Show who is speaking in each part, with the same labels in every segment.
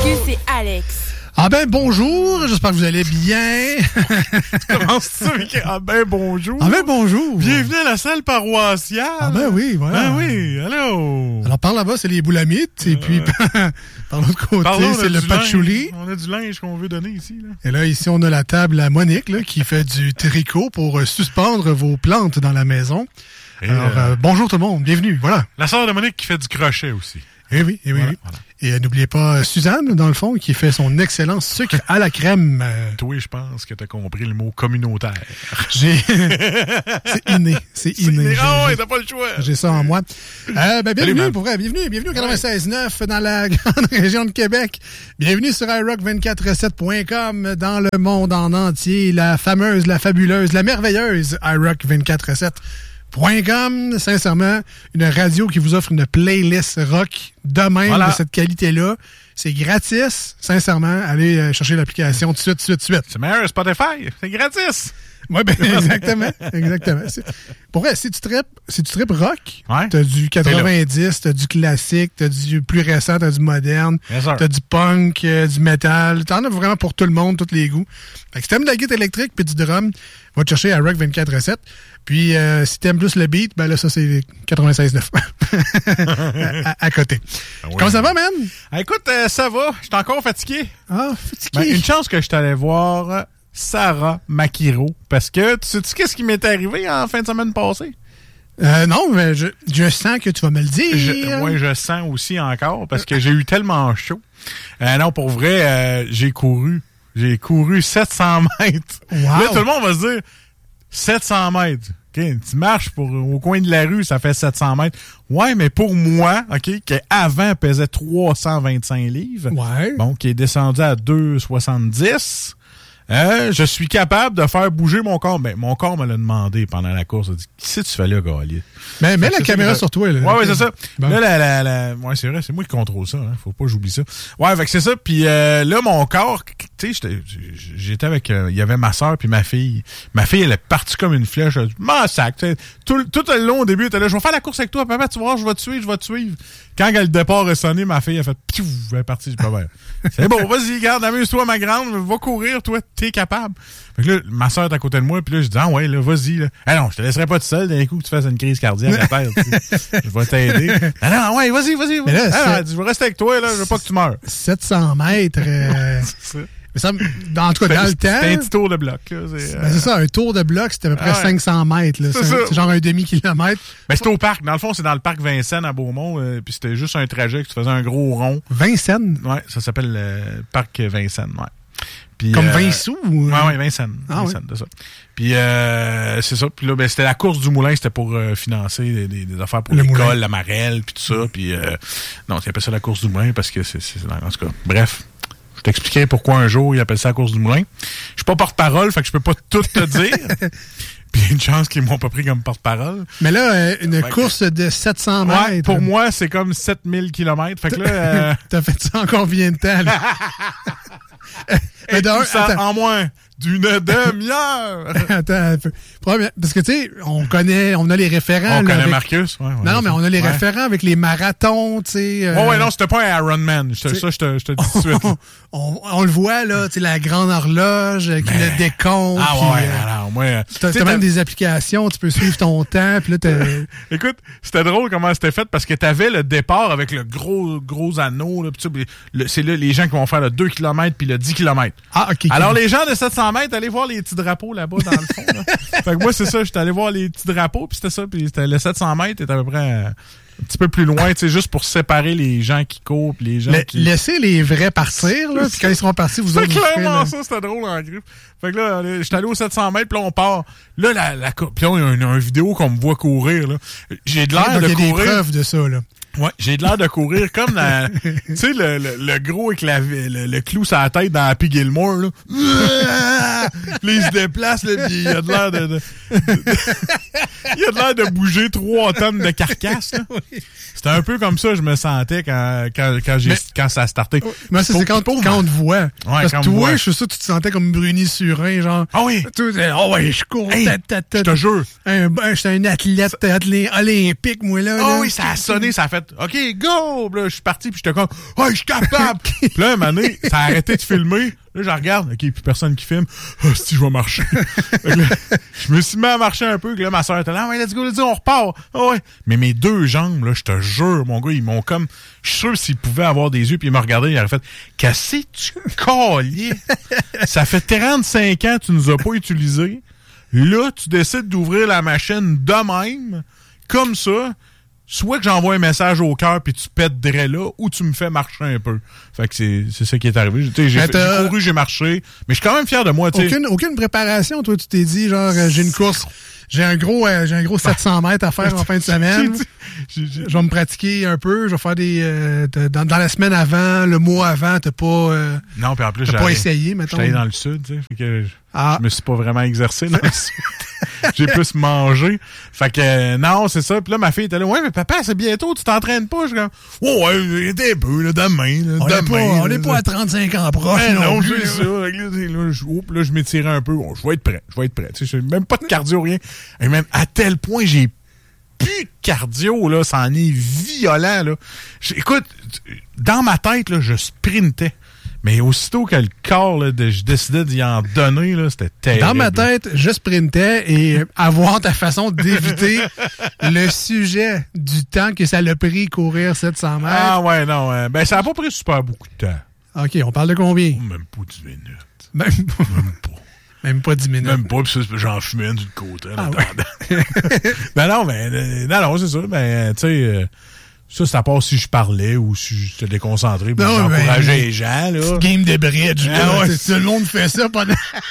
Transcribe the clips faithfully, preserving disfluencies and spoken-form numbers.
Speaker 1: Salut, c'est Alex.
Speaker 2: Ah ben bonjour, j'espère que vous allez bien.
Speaker 3: Tu commences ça avec ah ben bonjour.
Speaker 2: Ah ben bonjour.
Speaker 3: Bienvenue à la salle paroissiale.
Speaker 2: Ah ben oui, voilà.
Speaker 3: Ben oui, allô.
Speaker 2: Alors par là-bas, c'est les boulamites, et puis par, par l'autre côté,
Speaker 3: Pardon,
Speaker 2: c'est le patchouli.
Speaker 3: On a du linge qu'on veut donner ici. Là.
Speaker 2: Et là, ici, on a la table à Monique, là, qui fait du tricot pour euh, suspendre vos plantes dans la maison.
Speaker 3: Et
Speaker 2: Alors,
Speaker 3: euh,
Speaker 2: euh, bonjour tout le monde, bienvenue, voilà.
Speaker 3: La sœur de Monique qui fait du crochet aussi.
Speaker 2: Eh oui, eh oui,
Speaker 3: Voilà,
Speaker 2: oui.
Speaker 3: voilà.
Speaker 2: Et euh, n'oubliez pas euh, Suzanne, dans le fond, qui fait son excellent sucre à la crème. Euh,
Speaker 3: Toi, je pense que t'as compris le mot communautaire.
Speaker 2: j'ai... c'est inné, c'est inné.
Speaker 3: C'est- Ah
Speaker 2: J'ai-
Speaker 3: ouais, t'as pas le choix.
Speaker 2: J'ai ça en moi. Euh, ben, bienvenue,
Speaker 3: man.
Speaker 2: pour vrai, bienvenue, bienvenue au quatre-vingt-seize neuf dans la grande région de Québec. Bienvenue sur i rock vingt-quatre sept point com dans le monde en entier. La fameuse, la fabuleuse, la merveilleuse i rock vingt-quatre sept point com. Sincèrement, une radio qui vous offre une playlist rock de même,
Speaker 3: Voilà.
Speaker 2: de cette qualité-là. C'est gratis. Sincèrement, allez euh, chercher l'application tout de suite, tout de suite, tout de suite.
Speaker 3: C'est meilleur Spotify. C'est gratis.
Speaker 2: Oui, ben, exactement. exactement. C'est- Pour vrai, si tu tripes, si tu tripes rock,
Speaker 3: Ouais.
Speaker 2: t'as du quatre-vingt-dix, t'as du classique, t'as du plus récent, t'as du moderne,
Speaker 3: Bien sûr.
Speaker 2: t'as du punk, euh, du métal. T'en as vraiment pour tout le monde, tous les goûts. Fait que si t'aimes de la guitare électrique puis du drum, va te chercher à Rock vingt-quatre sept. Puis euh, si t'aimes plus le beat, ben là, ça, c'est quatre-vingt-seize neuf. à, à- à côté.
Speaker 3: Ah ouais.
Speaker 2: Comment ça va, man?
Speaker 3: Ah, écoute, euh, ça va. Je suis encore fatigué.
Speaker 2: Ah, fatigué.
Speaker 3: Ben, une chance que je t'allais voir euh, Sarah Makiro. Parce que, tu sais-tu qu'est-ce qui m'est arrivé en fin de semaine passée?
Speaker 2: Euh, non, mais je, je sens que tu vas me le dire.
Speaker 3: Je, ouais, je sens aussi encore parce que j'ai eu tellement chaud. Euh, non, pour vrai, euh, j'ai couru. J'ai couru sept cents mètres.
Speaker 2: Wow.
Speaker 3: Là, tout le monde va se dire sept cents mètres. OK, tu marches pour, au coin de la rue, ça fait sept cents mètres. Ouais, mais pour moi, OK, qui avant pesait trois cent vingt-cinq livres,
Speaker 2: Ouais.
Speaker 3: bon, qui est descendu à deux cent soixante-dix, euh, je suis capable de faire bouger mon corps. Ben, mon corps me l'a demandé pendant la course. Il a dit, qu'est-ce que tu fais là, Galier?
Speaker 2: Mais mets
Speaker 3: Fait
Speaker 2: la
Speaker 3: que c'est
Speaker 2: caméra
Speaker 3: ça.
Speaker 2: sur toi. Là.
Speaker 3: Ouais, ouais, c'est ça.
Speaker 2: Bon.
Speaker 3: Là, la, la, la, ouais, c'est vrai, c'est moi qui contrôle ça, hein. Faut pas que j'oublie ça. Ouais, fait que c'est ça. Puis euh, là, mon corps, tu sais, j'étais- j'étais avec, euh, il y avait ma soeur puis ma fille. Ma fille, elle est partie comme une flèche. Elle dit, m'en sac, tu sais. Tout, tout le long, au début, elle était là, je vais faire la course avec toi, papa, tu vas voir, je vais te suivre, je vais te suivre. Quand le départ est sonné, ma fille, a fait, piouf, elle est partie, j'ai pas bien. C'est bon, vas-y, garde, amuse-toi, ma grande, va courir, toi, t'es capable. Fait que là, ma soeur est à côté de moi, puis là, je dis, ah ouais, là, vas-y, là. Ah non, je te laisserai pas tout seul, d'un coup, que tu fasses une crise cardiaque à terre, tu sais. Je vais t'aider. Ah non, ouais, vas-y, vas-y.
Speaker 2: Mais là,
Speaker 3: Ah,
Speaker 2: c'est-
Speaker 3: non, elle dit, je vais rester avec toi, là, je veux pas que tu meurs.
Speaker 2: sept cents mètres. euh,
Speaker 3: C'est ça.
Speaker 2: mais ça, en tout cas, dans le temps.
Speaker 3: C'était un petit tour de bloc, là. C'est,
Speaker 2: Ben,
Speaker 3: euh,
Speaker 2: c'est ça, un tour de bloc, c'était à peu près
Speaker 3: Ah ouais.
Speaker 2: cinq cents mètres. là.
Speaker 3: C'est
Speaker 2: C'est
Speaker 3: ça.
Speaker 2: c'est genre un demi-kilomètre.
Speaker 3: ben, c'était au parc. Dans le fond, c'est dans le parc Vincennes à Beaumont, euh, puis c'était juste un trajet que tu faisais un gros rond.
Speaker 2: Vincennes.
Speaker 3: Ouais, ça s'appelle le parc Vincennes, ouais. Puis,
Speaker 2: Comme
Speaker 3: euh,
Speaker 2: vingt sous? Ou...
Speaker 3: Ouais, ouais, Vincennes.
Speaker 2: Ah,
Speaker 3: Vincennes, c'est ça. Puis, euh, c'est ça. Puis là, ben, c'était la course du moulin, c'était pour euh, financer des, des, des affaires pour
Speaker 2: Le
Speaker 3: l'école,
Speaker 2: moulin.
Speaker 3: la marelle, puis tout ça. Puis, euh, non, ils appellent ça la course du moulin parce que c'est, c'est, en tout cas, bref. Je t'expliquerai pourquoi un jour ils appellent ça la course du moulin. Je suis pas porte-parole, fait que je peux pas tout te dire. Puis, une chance qu'ils m'ont pas pris comme porte-parole.
Speaker 2: Mais là, euh, une
Speaker 3: Ouais,
Speaker 2: course de sept cents
Speaker 3: Ouais,
Speaker 2: mètres.
Speaker 3: pour moi, c'est comme sept mille kilomètres. Fait que là, euh,
Speaker 2: T'as fait ça en combien de temps? Là? Mais
Speaker 3: et
Speaker 2: d'un-
Speaker 3: tout ça
Speaker 2: attends.
Speaker 3: en moins d'une demi-heure.
Speaker 2: Attends un peu. Première- Parce que, tu sais, on connaît, on a les référents.
Speaker 3: On
Speaker 2: là,
Speaker 3: connaît
Speaker 2: avec-
Speaker 3: Marcus. Ouais, ouais,
Speaker 2: Non, non, mais on a les
Speaker 3: ouais.
Speaker 2: référents avec les marathons, tu sais. euh,
Speaker 3: Ouais, ouais, non, c'était pas un Ironman. Je te- Ça, je te, je te dis tout de suite.
Speaker 2: on, on, on le voit, là, tu sais, la grande horloge euh, qui
Speaker 3: Mais-
Speaker 2: le décompte.
Speaker 3: Ah
Speaker 2: puis,
Speaker 3: ouais,
Speaker 2: euh,
Speaker 3: alors, moi... euh,
Speaker 2: T'as,
Speaker 3: tu sais,
Speaker 2: t'as même
Speaker 3: t'as-
Speaker 2: des applications, tu peux suivre ton temps, puis là, t'as...
Speaker 3: Écoute, c'était drôle comment c'était fait parce que t'avais le départ avec le gros gros anneau. Là, pis tu sais, le- c'est là les gens qui vont faire le deux kilomètres puis le dix kilomètres.
Speaker 2: Ah, OK.
Speaker 3: Alors, les gens de sept cents mètres, allez voir les petits drapeaux là-bas dans le fond. Là. Fait que moi, c'est ça, j'étais allé voir les petits drapeaux, puis c'était ça, puis c'était le sept cents mètres était à peu près euh, un petit peu plus loin, tu sais, juste pour séparer les gens qui courent, puis les gens
Speaker 2: La-
Speaker 3: qui...
Speaker 2: Laissez les vrais partir, là, puis quand ils seront partis, vous
Speaker 3: C'est
Speaker 2: autres, vous ferez,
Speaker 3: clairement
Speaker 2: là.
Speaker 3: ça, c'était drôle en griffe. Fait que là, allez, j'étais allé au sept cents mètres, puis là, on part. Là, la, la, cou- puis là, il y a une, une vidéo qu'on me voit courir, là. J'ai de l'air
Speaker 2: Donc,
Speaker 3: de
Speaker 2: il y a des
Speaker 3: courir...
Speaker 2: preuves de ça, là.
Speaker 3: Ouais, j'ai de l'air de courir comme la, tu sais, le, le, le gros avec la, le, le clou sur la tête dans Happy Gilmore, là. Puis il se déplace, là, puis il a de l'air de, de- il a de l'air de bouger trois tonnes de carcasse, là. C'était un peu comme ça, je me sentais quand, quand, quand j'ai,
Speaker 2: Mais-
Speaker 3: quand ça a starté.
Speaker 2: Mais ça, c'est quand,
Speaker 3: Pour-
Speaker 2: quand on te voit. Parce
Speaker 3: quand
Speaker 2: que
Speaker 3: on me
Speaker 2: toi,
Speaker 3: voit.
Speaker 2: je suis sûr que tu te sentais comme Bruni Surin, genre.
Speaker 3: Ah oui!
Speaker 2: Tout, euh, oh ouais, je cours.
Speaker 3: Hey,
Speaker 2: ta, ta, ta,
Speaker 3: je te jure.
Speaker 2: Un, ben, j'étais un athlète athlé- olympique, moi, là.
Speaker 3: Ah
Speaker 2: là.
Speaker 3: oui, ça a sonné, ça a fait fait « OK, go! » Là, je suis parti, puis j'étais comme « Oh, je suis capable! » Puis là, un moment donné, ça a arrêté de filmer. Là, je regarde, OK, puis personne qui filme. Ah, oh, si, je vais marcher. Là, je me suis mis à marcher un peu, que là, ma soeur était là, ouais, let's go, let's go, on repart. Oh, ouais. Mais mes deux jambes, là, je te jure, mon gars, ils m'ont comme, je suis sûr s'ils pouvaient avoir des yeux, puis ils me regardaient, ils auraient fait, qu'est-ce que tu collier? Ça fait trente-cinq ans que tu nous as pas utilisés. Là, tu décides d'ouvrir la machine de même, comme ça. Soit que j'envoie un message au cœur puis tu pètes drais là, ou tu me fais marcher un peu. Fait que c'est, c'est ça qui est arrivé. J'ai, j'ai, j'ai couru, j'ai marché, mais je suis quand même fier de moi.
Speaker 2: Aucune, aucune préparation, toi, tu t'es dit, genre, euh, j'ai une course, j'ai un gros euh, j'ai un gros sept cents mètres à faire en fin de semaine. j'ai, j'ai, je vais me pratiquer un peu, je vais faire des... Euh, dans, dans la semaine avant, le mois avant, t'as pas... Euh,
Speaker 3: non, puis en plus,
Speaker 2: t'as pas essayé, mettons.
Speaker 3: J'étais allé dans le sud, tu sais, fait que je, ah. je me suis pas vraiment exercé dans le sud. J'ai plus mangé. Fait que, euh, non, c'est ça. Puis là, ma fille était là, ouais, mais papa, c'est bientôt, tu t'entraînes pas? Je suis comme, oh, ouais, t'es un peu, là, demain, là,
Speaker 2: on
Speaker 3: demain.
Speaker 2: Est pas, là, on n'est pas à trente-cinq ans proche,
Speaker 3: ouais,
Speaker 2: non,
Speaker 3: non
Speaker 2: plus,
Speaker 3: c'est ça. Là, là, je, oups, là, je m'étirais un peu. Bon, je vais être prêt, je vais être prêt. Tu sais, même pas de cardio, rien. Et même, à tel point, j'ai plus de cardio, là, ça en est violent, là. Écoute, dans ma tête, là, je sprintais. Mais aussitôt que le corps, là, de, je décidais d'y en donner, là, c'était terrible.
Speaker 2: Dans ma tête, je sprintais et avoir ta façon d'éviter le sujet du temps que ça l'a pris courir sept cents mètres.
Speaker 3: Ah ouais, non. Euh, ben, ça n'a pas pris super beaucoup de temps.
Speaker 2: OK, on parle de combien?
Speaker 3: Oh, même pas dix minutes.
Speaker 2: Même pas.
Speaker 3: Même pas.
Speaker 2: Même pas dix minutes.
Speaker 3: Même pas, puis j'en fumais du côté.
Speaker 2: Ah ouais.
Speaker 3: Ben non, mais euh, non, non, c'est ça. Ben, tu sais... Euh, ça, c'est à part si je parlais ou si j'étais déconcentré pour encourager les gens, là.
Speaker 2: Game de bridge, là.
Speaker 3: Ah ouais,
Speaker 2: tout le monde fait ça pendant,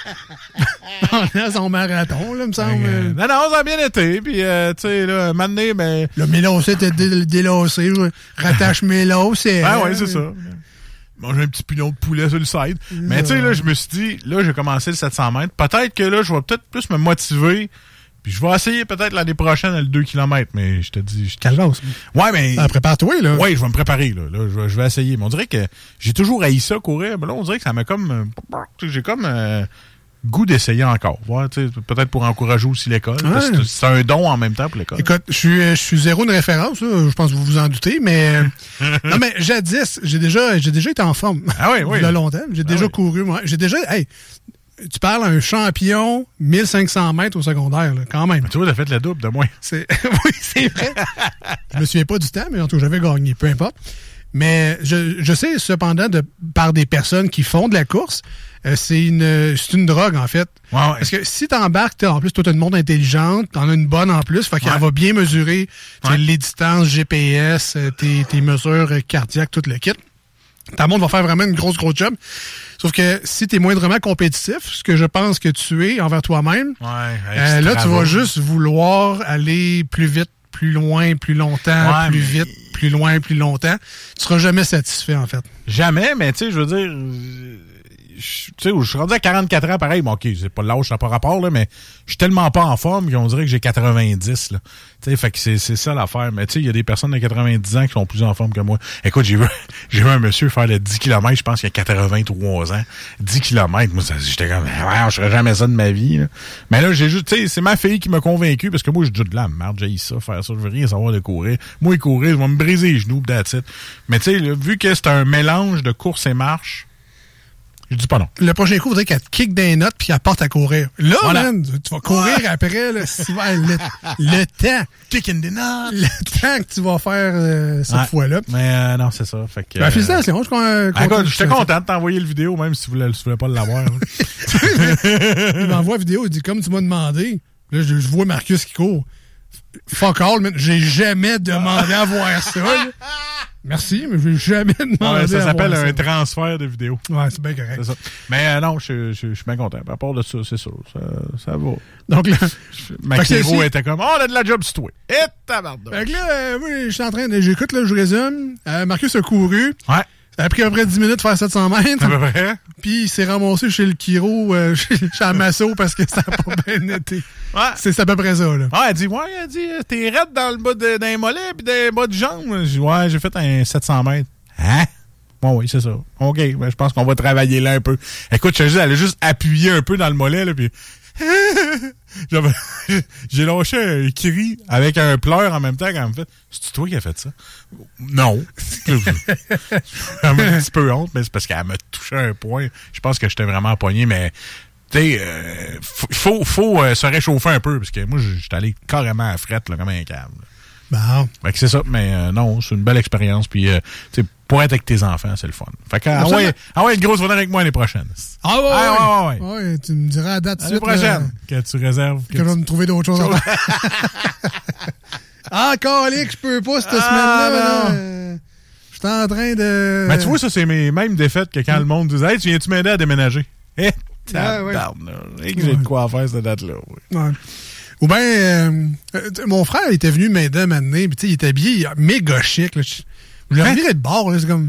Speaker 2: pendant son marathon, là, me semble.
Speaker 3: Euh, non, non, ça a bien été. Puis, euh, tu sais, là, un moment donné, ben...
Speaker 2: Le mélocé t'es dé- délassé. Rattache mes lacets.
Speaker 3: Ah ouais, c'est ça. Manger un petit pilon de poulet sur le side. Mais tu sais, là, je me suis dit, là, j'ai commencé le sept cents mètres. Peut-être que là, je vais peut-être plus me motiver. Puis je vais essayer peut-être l'année prochaine le deux kilomètres, mais je te dis... Je...
Speaker 2: Calvasse.
Speaker 3: Ouais, mais...
Speaker 2: Ah, prépare-toi, là.
Speaker 3: Ouais, je vais me préparer, là. là je, vais, je vais essayer. Mais on dirait que j'ai toujours haï ça, courir. Mais là, on dirait que ça m'a comme... J'ai comme euh, goût d'essayer encore. Ouais, peut-être pour encourager aussi l'école. Ouais. Parce que c'est un don en même temps pour l'école.
Speaker 2: Écoute, je suis, je suis zéro de référence, là. Je pense que vous vous en doutez, mais... non, mais jadis, j'ai déjà, j'ai déjà été en forme.
Speaker 3: Ah oui, oui.
Speaker 2: Il y a longtemps. J'ai ah déjà oui. couru, moi. J'ai déjà... Hey, tu parles à un champion mille cinq cents mètres au secondaire, là, quand même.
Speaker 3: Mais tu vois, t'as fait la double de moi.
Speaker 2: C'est... oui, c'est vrai. Je me souviens pas du temps, mais en tout cas, j'avais gagné, peu importe. Mais je, je sais, cependant, de, par des personnes qui font de la course, euh, c'est une c'est une drogue, en fait.
Speaker 3: Ouais, ouais.
Speaker 2: Parce que si t'embarques, t'as, en plus, toi, t'as une montre intelligente, t'en as une bonne en plus, fait qu'elle ouais. va bien mesurer ouais. les distances, G P S, tes, tes mesures cardiaques, tout le kit. Ta montre va faire vraiment une grosse, grosse job. Sauf que si tu es moindrement compétitif, ce que je pense que tu es envers toi-même,
Speaker 3: ouais,
Speaker 2: euh, là, tu vas juste vouloir aller plus vite, plus loin, plus longtemps, ouais, plus mais... vite, plus loin, plus longtemps. Tu seras jamais satisfait, en fait.
Speaker 3: Jamais, mais tu sais, je veux dire... Tu sais, je suis rendu à quarante-quatre ans, pareil, bon, OK, c'est pas l'âge, ça n'a pas rapport, là, mais je suis tellement pas en forme qu'on dirait que j'ai quatre-vingt-dix, là. Tu sais, fait que c'est, c'est ça l'affaire. Mais tu sais, il y a des personnes de quatre-vingt-dix ans qui sont plus en forme que moi. Écoute, j'ai vu, j'ai vu un monsieur faire le dix kilomètres, je pense qu'il y a quatre-vingt-trois ans. dix kilomètres, moi, ça, j'étais comme, ouais, je ferais jamais ça de ma vie, là. Mais là, j'ai juste, tu sais, c'est ma fille qui m'a convaincu, parce que moi, je dis de la merde, j'ai ça, faire ça, je veux rien savoir de courir. Moi, courir, je vais me briser les genoux, that's it. Mais tu sais, vu que c'est un mélange de course et marche, je dis pas non.
Speaker 2: Le prochain coup, il faudrait qu'elle te kick des notes puis qu'elle porte à courir. Là, voilà. Man, tu vas courir ouais. après, là, si, ouais, le, le temps.
Speaker 3: Kicking des notes.
Speaker 2: Le temps que tu vas faire euh, cette ouais. fois-là.
Speaker 3: Mais euh, non, c'est ça. Fait que,
Speaker 2: ben, félicitations. Je euh,
Speaker 3: ah, j'étais content de t'envoyer le vidéo, même si tu voulais, tu voulais pas l'avoir.
Speaker 2: Il m'envoie la vidéo, il dit, comme tu m'as demandé. Là, je, je vois Marcus qui court. Fuck all, man. J'ai jamais demandé à voir ça. Là. Merci, mais je vais jamais demander.
Speaker 3: Ouais, ça s'appelle un ça. transfert de vidéo.
Speaker 2: Ouais, c'est bien correct.
Speaker 3: C'est ça. Mais euh, non, je, je, je suis bien content. À part de ça, c'est ça. Ça, ça va.
Speaker 2: Donc là,
Speaker 3: Maximo était comme, oh, on a de la job sur toi. Et tabarnak.
Speaker 2: Fait que là, euh, oui, je suis en train de. J'écoute, là, je résume. Euh, Marcus a couru.
Speaker 3: Ouais.
Speaker 2: Ça a pris à peu près dix minutes de faire sept cents mètres.
Speaker 3: À peu près.
Speaker 2: Puis il s'est ramassé chez le chiro, euh, chez, chez Amasso parce que ça n'a pas bien été.
Speaker 3: Ouais.
Speaker 2: C'est, c'est à peu près ça, là.
Speaker 3: Ouais, elle dit, ouais, elle dit, t'es raide dans le bas de, dans les mollets pis dans les bas de jambes. Je dis, ouais, j'ai fait un sept cents mètres. Hein? Bon, oui, c'est ça. OK, ben, je pense qu'on va travailler là un peu. Écoute, je te dis, elle a juste appuyé un peu dans le mollet, là, puis J'avais, j'ai lâché un cri avec un pleur en même temps quand elle me fait « C'est-tu toi qui as fait ça? » Non. J'ai un petit peu honte, mais c'est parce qu'elle m'a touché un point. Je pense que j'étais vraiment pogné, mais tu sais, euh, faut, faut euh, se réchauffer un peu, parce que moi, j'étais allé carrément à la frette, là, comme un câble.
Speaker 2: Bon.
Speaker 3: Fait que c'est ça, mais euh, non, c'est une belle expérience, puis euh, tu sais, pour être avec tes enfants, c'est le fun. Fait que, ah ouais, ah ouais, une grosse venir avec moi l'année prochaine.
Speaker 2: Ah ouais,
Speaker 3: ah, ouais,
Speaker 2: ouais, ouais. ouais. Tu me diras la date
Speaker 3: l'année
Speaker 2: suite.
Speaker 3: prochaine,
Speaker 2: là,
Speaker 3: que tu réserves.
Speaker 2: Que, que je vais me trouver d'autres choses à faire. Ah, calique, je peux pas cette ah, semaine-là. Euh, je suis en train de...
Speaker 3: Mais tu vois, ça, c'est mes mêmes défaites que quand mmh. le monde disait « Hey, tu viens-tu m'aider à déménager? » Eh,
Speaker 2: ah, ouais.
Speaker 3: Et que j'ai de quoi faire cette date-là. Oui.
Speaker 2: Ouais. Ou bien, euh, mon frère était venu m'aider à m'amener, puis il était habillé méga chic. Là. Je l'ai reviré de bord, là, c'est comme...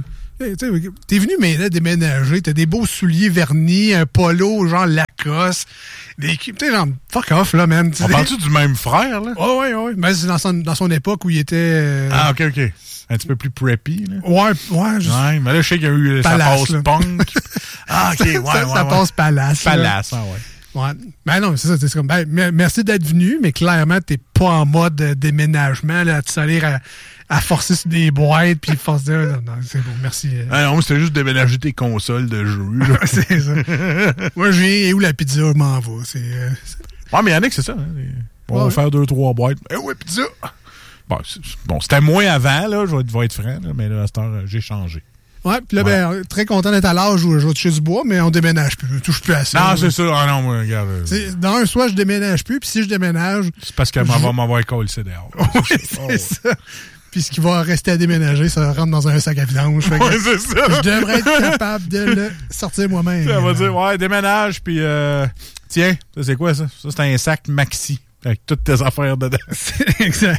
Speaker 2: T'es venu m'aider à déménager, t'as des beaux souliers vernis, un polo genre Lacoste, des tu sais genre fuck off là, man.
Speaker 3: On parle-tu du même frère, là?
Speaker 2: Oh, oui, oui, mais c'est dans son, dans son époque où il était... Euh...
Speaker 3: Ah, ok, ok. Un petit peu plus preppy, là.
Speaker 2: Ouais, ouais. Juste...
Speaker 3: Ouais, mais là, je sais qu'il y a eu
Speaker 2: Palace,
Speaker 3: ça passe
Speaker 2: là.
Speaker 3: punk. Ah, ok, ouais,
Speaker 2: ça,
Speaker 3: ouais,
Speaker 2: ça
Speaker 3: ouais.
Speaker 2: passe Palace.
Speaker 3: Palace, ah, ouais.
Speaker 2: Ouais. Ben non, c'est ça, c'est comme, ben, merci d'être venu, mais clairement, t'es pas en mode euh, déménagement, là, à te salir à, à forcer sur des boîtes, puis forcer, non, non, c'est bon, merci.
Speaker 3: Ah non, c'était juste déménager tes consoles de jeux, là.
Speaker 2: C'est ça. Moi, je viens, et où la pizza, je m'en vais, c'est... Euh,
Speaker 3: ouais, mais Yannick, c'est ça, hein. On va
Speaker 2: ouais,
Speaker 3: faire ouais. deux, trois boîtes. Eh ouais, pizza! Bon, bon c'était moins avant, là, je vais être, vais être franc, là, mais là, à cette heure, j'ai changé.
Speaker 2: Ouais, puis là, ouais. ben, très content d'être à l'âge où je vais toucher du bois, mais on déménage plus. Je touche plus à ça.
Speaker 3: Non,
Speaker 2: là.
Speaker 3: c'est ça. Ah non, moi, regarde.
Speaker 2: C'est, dans un, soit je déménage plus, puis si je déménage...
Speaker 3: C'est parce qu'elle je... va m'avoir collé dehors.
Speaker 2: Oui, c'est oh, ça. Puis ce qui va rester à déménager, ça rentre dans un sac à vidange.
Speaker 3: Oui, c'est ça.
Speaker 2: Je devrais être capable de le sortir moi-même.
Speaker 3: Ça va dire, ouais, déménage, puis euh, tiens, ça c'est quoi ça? Ça, c'est un sac maxi. Avec toutes tes affaires dedans.
Speaker 2: C'est exact.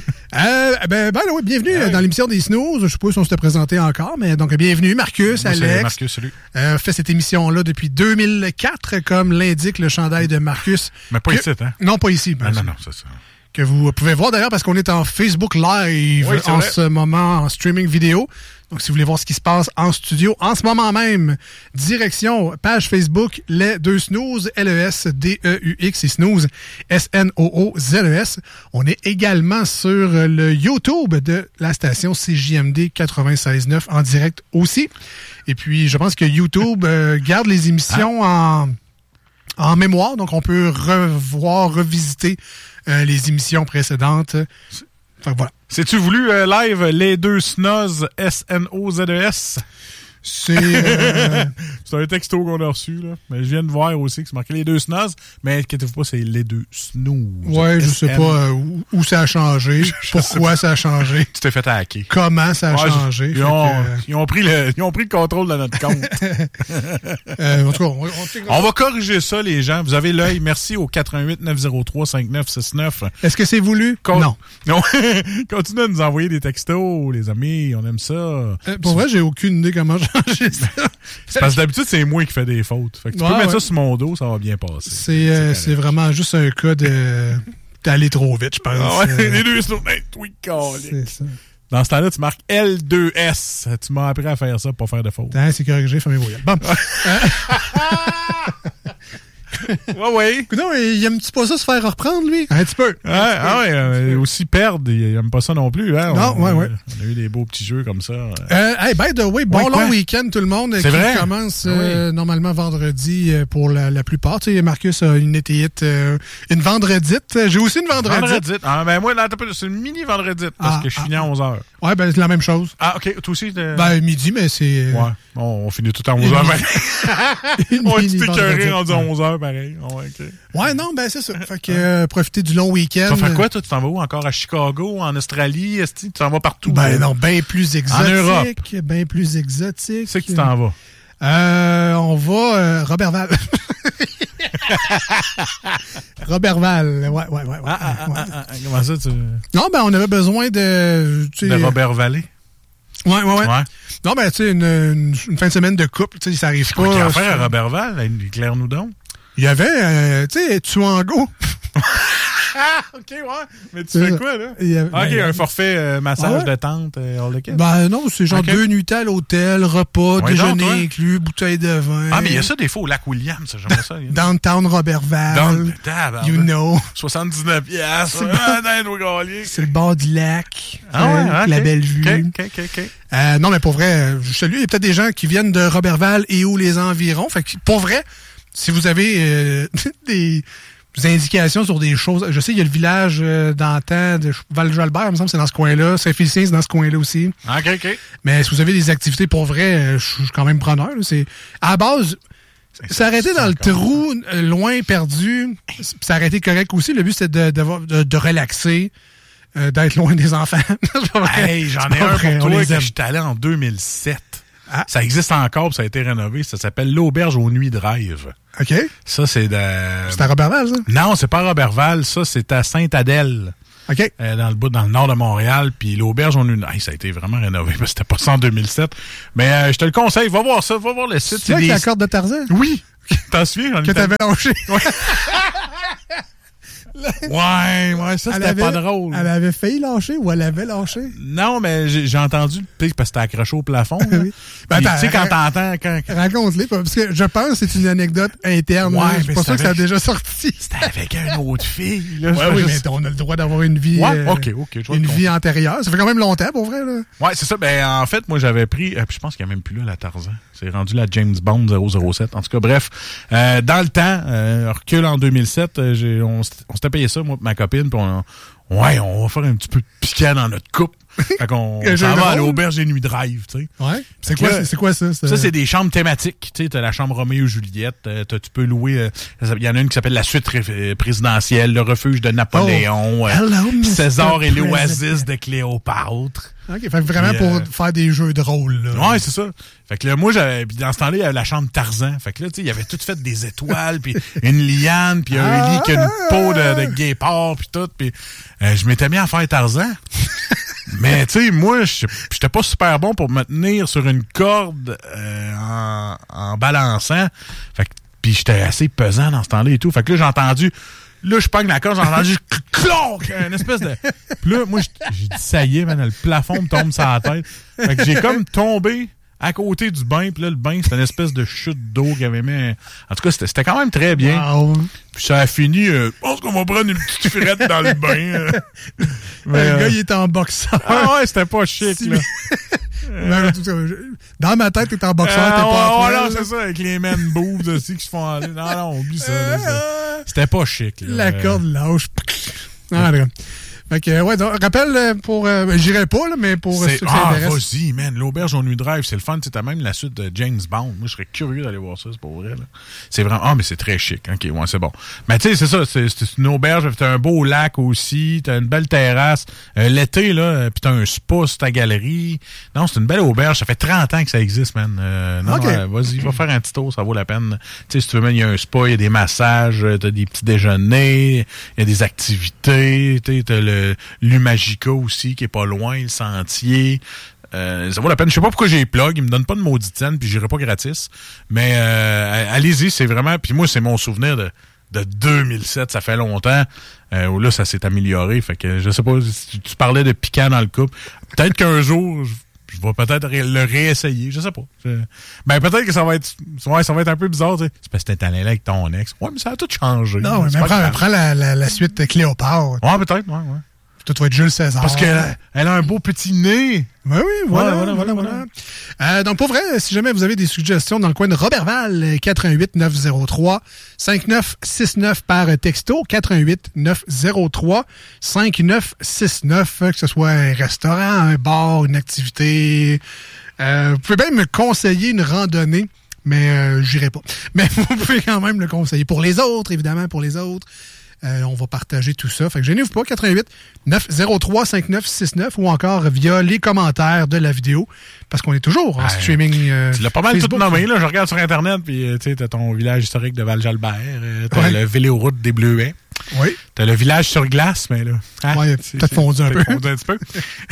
Speaker 2: euh, ben, ben oui, bienvenue hey. dans l'émission des Snooze. Je sais pas si on s'était présenté encore, mais donc bienvenue, Marcus,
Speaker 3: Moi,
Speaker 2: Alex.
Speaker 3: Marcus, salut.
Speaker 2: Euh, fait cette émission-là depuis deux mille quatre, comme l'indique le chandail de Marcus.
Speaker 3: Mais pas
Speaker 2: que...
Speaker 3: ici, hein?
Speaker 2: Non, pas ici. Ben,
Speaker 3: non, non, non, c'est ça.
Speaker 2: Que vous pouvez voir d'ailleurs parce qu'on est en Facebook Live
Speaker 3: oui,
Speaker 2: en
Speaker 3: vrai.
Speaker 2: ce moment, en streaming vidéo. Donc, si vous voulez voir ce qui se passe en studio en ce moment même, direction page Facebook Les Deux Snooze, L E S D E U X et Snooze, S N O O Z E S. On est également sur le YouTube de la station C J M D quatre-vingt-seize neuf en direct aussi. Et puis, je pense que YouTube euh, garde les émissions ah. en, en mémoire, donc on peut revoir, revisiter euh, les émissions précédentes. Fait que voilà.
Speaker 3: C'est-tu voulu euh, live les deux snooze S N O Z E S?
Speaker 2: C'est euh...
Speaker 3: c'est un texto qu'on a reçu, là. Mais je viens de voir aussi que c'est marqué les deux snooze, mais inquiétez-vous pas, c'est les deux snooze.
Speaker 2: Ouais, je sais pas euh, où, où ça a changé, pourquoi ça a changé.
Speaker 3: Tu t'es fait hacker.
Speaker 2: Comment ça a
Speaker 3: ouais,
Speaker 2: changé.
Speaker 3: Ils ont, que... ils, ont pris le, ils ont pris le contrôle de notre compte.
Speaker 2: euh, en tout cas, on, on,
Speaker 3: on va corriger ça, les gens. Vous avez l'œil. Merci au quatre un huit neuf zéro trois cinq neuf six neuf.
Speaker 2: Est-ce que c'est voulu?
Speaker 3: Con...
Speaker 2: Non.
Speaker 3: non. Continuez à nous envoyer des textos, les amis. On aime ça. Euh,
Speaker 2: pour vrai, j'ai aucune idée comment changer ça.
Speaker 3: C'est parce que d'habitude, c'est moi qui fais des fautes. Fait que tu
Speaker 2: ouais,
Speaker 3: peux mettre
Speaker 2: ouais.
Speaker 3: ça sur mon dos, ça va bien passer.
Speaker 2: C'est, euh, c'est vraiment juste un cas de d'aller trop vite, je pense.
Speaker 3: Ah ouais, les deux snooze. Oui,
Speaker 2: c'est ça.
Speaker 3: Dans ce temps-là, tu marques L deux S. Tu m'as appris à faire ça pour pas faire de fautes.
Speaker 2: Ah, c'est corrigé, fermez vos yeux. Bon.
Speaker 3: Ouais, ouais.
Speaker 2: Non, il aime-tu pas ça se faire reprendre, lui? Un petit peu.
Speaker 3: Ouais, ah ouais, euh, aussi perdre, il aime pas ça non plus. Hein?
Speaker 2: Non,
Speaker 3: on,
Speaker 2: ouais, ouais.
Speaker 3: On a eu des beaux petits jeux comme ça.
Speaker 2: Euh, hey, by the way, bon ouais, long week-end tout le monde.
Speaker 3: C'est
Speaker 2: qui
Speaker 3: vrai?
Speaker 2: commence
Speaker 3: ah, oui.
Speaker 2: euh, normalement vendredi euh, pour la, la plupart. Tu sais, Marcus a une étayette, euh, une vendredite. J'ai aussi une vendredite.
Speaker 3: Vendredite. Ah, ben moi, là, c'est une mini vendredite parce ah, que je finis ah, à onze heures.
Speaker 2: Ouais, ben c'est la même chose.
Speaker 3: Ah, OK. Toi aussi? De...
Speaker 2: Ben, midi, mais c'est...
Speaker 3: Ouais. Bon, on finit tout à onze heures. On est tout écœuré rendu à onze heures, pareil. Oh, okay.
Speaker 2: Ouais, non, ben c'est ça. Fait que euh, profiter du long week-end.
Speaker 3: Tu vas faire quoi, toi? Tu t'en vas où? Encore à Chicago, en Australie? Est-ce que tu t'en vas partout?
Speaker 2: Ben là? non, ben plus exotique.
Speaker 3: En Europe.
Speaker 2: Ben plus exotique.
Speaker 3: C'est que tu t'en vas?
Speaker 2: Euh, on va... Euh, Robertval. Robertval, ouais, ouais, ouais. ouais,
Speaker 3: ah, ah,
Speaker 2: ouais.
Speaker 3: Ah, ah, comment ça, tu...
Speaker 2: Non, ben on avait besoin de...
Speaker 3: De Robert Vallée?
Speaker 2: Ouais, ouais, ouais,
Speaker 3: ouais.
Speaker 2: Non, ben tu sais, une, une, une fin de semaine de couple, tu sais, ça arrive pas...
Speaker 3: Qu'est-ce qu'il y a à faire à Robertval? Éclaire-nous donc.
Speaker 2: Il y avait, euh, tu sais, Tuango.
Speaker 3: OK, ouais. Mais tu fais quoi, là? A, OK, ben, un forfait euh, massage ah ouais? de tente, euh, hors lequel?
Speaker 2: Ben non, c'est genre okay. deux nuits à l'hôtel, repas, ouais, déjeuner donc, inclus, bouteille de vin.
Speaker 3: Ah, mais il y a ça des fois au Lac William, ça, j'aimerais ça.
Speaker 2: Downtown Robertval.
Speaker 3: Down...
Speaker 2: You know.
Speaker 3: soixante-dix-neuf piastres.
Speaker 2: C'est le bord du lac.
Speaker 3: Ah ouais,
Speaker 2: euh,
Speaker 3: okay.
Speaker 2: La belle vue.
Speaker 3: OK, OK, OK.
Speaker 2: Euh, non, mais pour vrai, je salue, il y a peut-être des gens qui viennent de Roberval et ou les environs. Fait que, pour vrai, si vous avez euh, des... des indications sur des choses. Je sais, il y a le village euh, d'antan de Val-Jalbert, il me semble, c'est dans ce coin-là. Saint-Félicien, c'est dans ce coin-là aussi.
Speaker 3: OK, OK.
Speaker 2: Mais si vous avez des activités pour vrai, euh, je suis quand même preneur. Là. C'est à la base, s'arrêter dans le trou euh, loin perdu, s'arrêter correct aussi. Le but, c'était de, de, de, de relaxer, euh, d'être loin des enfants.
Speaker 3: Hey, j'en ai un vrai, pour toi que je suis allé en deux mille sept. Ah. Ça existe encore, ça a été rénové. Ça s'appelle l'Auberge aux Nuits Drive.
Speaker 2: OK.
Speaker 3: Ça, c'est de...
Speaker 2: C'est à Roberval, ça?
Speaker 3: Non, c'est pas à Roberval. Ça, c'est à Sainte-Adèle.
Speaker 2: OK.
Speaker 3: Euh, dans le bout, dans le nord de Montréal. Puis l'Auberge aux Nuits... Hey, ça a été vraiment rénové. C'était pas ça en deux mille sept. Mais euh, je te le conseille. Va voir ça. Va voir le site.
Speaker 2: C'est avec des... la corde de Tarzan?
Speaker 3: Oui. T'en souviens?
Speaker 2: Que t'avais lâché.
Speaker 3: Ouais, ouais, ça, c'était avait, pas drôle.
Speaker 2: Elle avait failli lâcher ou elle avait lâché?
Speaker 3: Non, mais j'ai, j'ai entendu le pic parce que c'était accroché au plafond. Oui.
Speaker 2: Ben,
Speaker 3: tu sais, quand t'entends... Quand...
Speaker 2: Raconte-les, parce que je pense que c'est une anecdote interne.
Speaker 3: Ouais,
Speaker 2: je suis pas sûr que ça a déjà sorti.
Speaker 3: C'était avec une autre fille. Là,
Speaker 2: ouais, oui, juste... mais on a le droit d'avoir une vie...
Speaker 3: Ouais,
Speaker 2: euh,
Speaker 3: OK, OK. Je
Speaker 2: une vie antérieure. Ça fait quand même longtemps, pour vrai. Là.
Speaker 3: Ouais, c'est ça. Ben, en fait, moi, j'avais pris... Euh, je pense qu'il n'y a même plus là, la Tarzan. C'est rendu la James Bond zéro zéro sept. En tout cas, bref, euh, dans le temps, euh, recul en deux mille sept, euh, j'ai, on, on s'était payé ça, moi et ma copine, puis on, ouais, on va faire un petit peu de piquant dans notre coupe. Fait qu'on on s'en va à l'Auberge des Nuits Drive, tu sais.
Speaker 2: Ouais. C'est quoi, là, c'est, c'est quoi ça? C'est...
Speaker 3: Ça, c'est des chambres thématiques. Tu sais, t'as la chambre Roméo et Juliette, t'as, tu peux louer, il euh, y en a une qui s'appelle la suite ré- présidentielle, le refuge de Napoléon, oh. euh, Hello, César et l'oasis de Cléopâtre.
Speaker 2: OK, fait que vraiment puis, euh, pour faire des jeux de rôle, là.
Speaker 3: Ouais, c'est ça. Fait que là, moi, j'avais, puis dans ce temps-là, il y avait la chambre Tarzan. Fait que là, tu sais, il y avait tout fait des étoiles, puis une liane, puis un ah, lit qui a une peau de, de guépard, puis tout. Puis euh, je m'étais mis à faire Tarzan. Mais tu sais, moi, j'étais pas super bon pour me tenir sur une corde euh, en, en balançant. Fait que, puis j'étais assez pesant dans ce temps-là et tout. Fait que là, j'ai entendu... Là, je pogne la corde, j'ai entendu clonk, une espèce de... Puis là, moi, j'ai dit, ça y est, man, le plafond me tombe sur la tête. Fait que j'ai comme tombé à côté du bain, puis là, le bain, c'était une espèce de chute d'eau qu'il avait mis... En tout cas, c'était, c'était quand même très bien. Wow. Puis ça a fini, euh, je pense qu'on va prendre une petite frette dans le bain. Euh.
Speaker 2: Mais, le euh... gars, il était en boxeur.
Speaker 3: Ah ouais, c'était pas chic, si là.
Speaker 2: Euh... Dans ma tête, t'es en boxeur, euh, t'es pas en
Speaker 3: poil. Non, c'est ça, avec les men boobs aussi qui se font aller. Non, non, oublie ça. Là, ça. C'était pas chic. Là.
Speaker 2: La corde lâche. Ah, d'accord. Fait que, ouais, donc, rappelle pour. Euh, j'irai pas, là, mais pour
Speaker 3: c'est,
Speaker 2: ceux qui
Speaker 3: ah,
Speaker 2: s'intéressent.
Speaker 3: vas-y, man. L'Auberge aux Nuits Drive, c'est le fun. T'as même la suite de James Bond. Moi, je serais curieux d'aller voir ça, c'est pas vrai, là. C'est vraiment. Ah, mais c'est très chic. OK, ouais, c'est bon. Mais tu sais, c'est ça. C'est, c'est une auberge. T'as un beau lac aussi. T'as une belle terrasse. Euh, l'été, là, pis t'as un spa sur ta galerie. Non, c'est une belle auberge. Ça fait trente ans que ça existe, man. Euh, non, okay. euh, vas-y, va faire un petit tour. Ça vaut la peine. Tu sais, si tu veux, man, il y a un spa, il y a des massages, t'as des petits déjeuners, il y a des activités. Tu sais, t'as le, l'humain Magica aussi, qui est pas loin, le sentier. Euh, ça vaut la peine. Je sais pas pourquoi j'ai les plug, ils me donnent pas de maudite scène, puis j'irai pas gratis. Mais euh, allez-y, c'est vraiment... Puis moi, c'est mon souvenir de, de deux mille sept, ça fait longtemps, euh, où là, ça s'est amélioré. Fait que je sais pas, tu, tu parlais de piquant dans le couple. Peut-être qu'un jour... Je, Je vais peut-être le réessayer, je sais pas. Je... Ben peut-être que ça va être ouais, ça va être un peu bizarre, tu sais. C'est parce que t'es allé là avec ton ex. Ouais, mais ça a tout changé.
Speaker 2: Non, mais prends, prends la, la, la suite Cléopâtre.
Speaker 3: Ouais, peut-être, ouais, ouais.
Speaker 2: Tout va être Jules César.
Speaker 3: Parce qu'elle elle a un beau petit nez.
Speaker 2: Oui, oui, voilà, voilà, voilà, voilà. voilà. Euh, donc, pour vrai, si jamais vous avez des suggestions dans le coin de Roberval, quatre un huit neuf zéro trois cinq neuf six neuf par texto, quatre un huit neuf zéro trois cinq neuf six neuf, que ce soit un restaurant, un bar, une activité. Euh, vous pouvez même me conseiller une randonnée, mais euh, j'irai pas. Mais vous pouvez quand même le conseiller. Pour les autres, évidemment, pour les autres. Euh, on va partager tout ça. Fait que gênez-vous pas, quatre un huit neuf zéro trois cinq neuf six neuf ou encore via les commentaires de la vidéo, parce qu'on est toujours en ah, streaming. Euh,
Speaker 3: tu l'as pas mal Facebook. Tout nommé, là. Je regarde sur Internet, puis tu sais, t'as ton village historique de Val-Jalbert, euh, t'as ouais. le Véloroute des Bleuets.
Speaker 2: Oui.
Speaker 3: T'as le village sur glace, mais là.
Speaker 2: Ah, ouais, c'est, peut-être fondu un peu.
Speaker 3: Fondu un petit peu.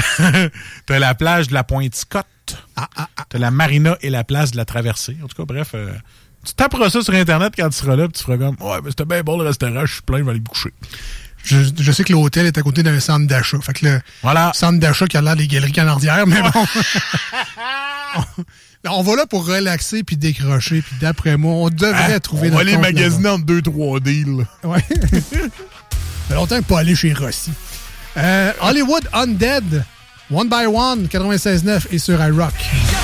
Speaker 3: T'as la plage de la Pointe-Scotte.
Speaker 2: Ah, ah, ah.
Speaker 3: T'as la marina et la place de la Traversée. En tout cas, bref. Euh, Tu taperas ça sur Internet quand tu seras là, puis tu feras comme, ouais, mais c'était bien bon le restaurant, je suis plein, je vais aller me coucher.
Speaker 2: Je, je sais que l'hôtel est à côté d'un centre d'achat. Fait que le
Speaker 3: voilà.
Speaker 2: centre d'achat qui a l'air des galeries canardières, mais bon. on, on va là pour relaxer puis décrocher. Puis d'après moi, on devrait
Speaker 3: ah,
Speaker 2: trouver
Speaker 3: notre. On va aller magasiner
Speaker 2: là-bas.
Speaker 3: entre deux trois deals.
Speaker 2: Ouais. Ça fait longtemps que pas aller chez Rossi. Euh, Hollywood Undead, One by One, quatre-vingt-seize neuf et sur iRock.